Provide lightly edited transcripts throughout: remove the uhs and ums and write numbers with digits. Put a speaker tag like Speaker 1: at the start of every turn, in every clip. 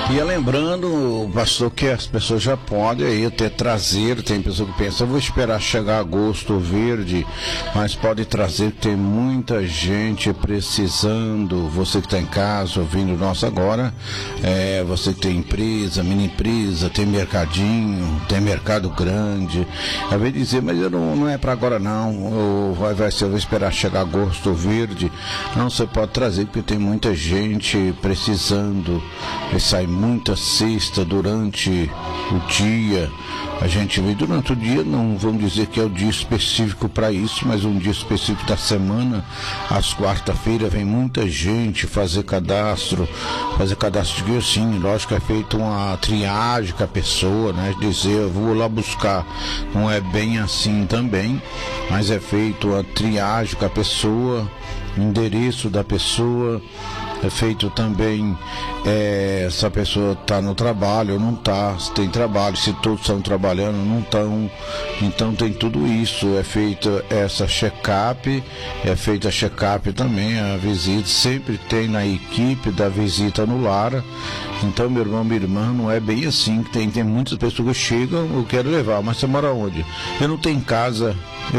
Speaker 1: E lembrando, pastor, que as pessoas já podem aí até trazer, tem pessoa que pensa, eu vou esperar chegar agosto verde, mas pode trazer, tem muita gente precisando. Você que está em casa ouvindo nós agora, você que tem empresa, mini empresa, tem mercadinho, tem mercado grande, eu vou dizer, mas eu não é para agora não, vai ser, eu vou esperar chegar agosto verde. Não, você pode trazer, porque tem muita gente precisando, e sai muita cesta durante o dia. A gente vê durante o dia, não vamos dizer que é o dia específico para isso, mas um dia específico da semana, às quarta-feiras, vem muita gente fazer cadastro de assim, lógico, é feito uma triagem com a pessoa, né? Dizer, eu vou lá buscar, não é bem assim também, mas é feito uma triagem com a pessoa, endereço da pessoa, é feito também se a pessoa está no trabalho ou não está, se tem trabalho, se todos estão trabalhando ou não estão, então tem tudo isso, é feita essa check-up, é feita a check-up também, a visita, sempre tem na equipe da visita no lar. Então, meu irmão, minha irmã, não é bem assim, tem muitas pessoas que chegam, eu quero levar, mas você mora onde? Eu não tenho casa.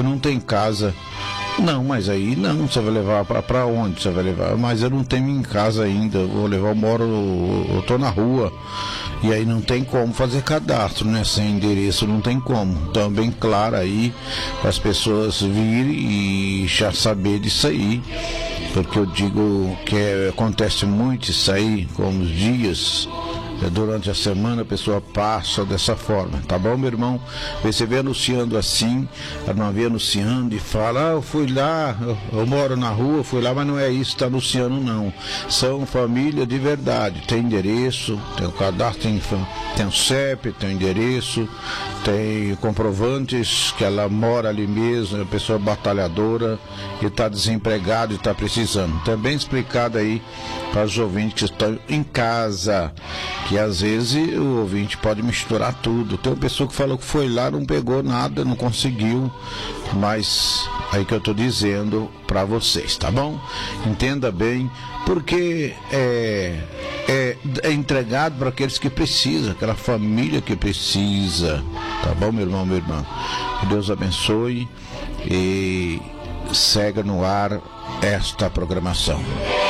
Speaker 1: Não, mas aí não, você vai levar para onde você vai levar? Mas eu não tenho em casa ainda, vou levar, eu tô na rua. E aí não tem como fazer cadastro, né? Sem endereço não tem como. Então, bem claro aí, para as pessoas virem e já saber disso aí. Porque eu digo que acontece muito isso aí, com os dias. Durante a semana a pessoa passa dessa forma, tá bom, meu irmão? Você vê anunciando assim, não vê anunciando e fala, eu fui lá, eu moro na rua, fui lá, mas não é isso que está anunciando não. São família de verdade, tem endereço, tem o cadastro, tem o CEP, tem o endereço, tem comprovantes que ela mora ali mesmo, é uma pessoa batalhadora e está desempregada e está precisando. Também explicado aí para os ouvintes que estão em casa, que às vezes o ouvinte pode misturar tudo. Tem uma pessoa que falou que foi lá, não pegou nada, não conseguiu, mas aí que eu estou dizendo para vocês, tá bom? Entenda bem, porque é entregado para aqueles que precisam, aquela família que precisa, tá bom, meu irmão, minha irmã? Que Deus abençoe e segue no ar esta programação.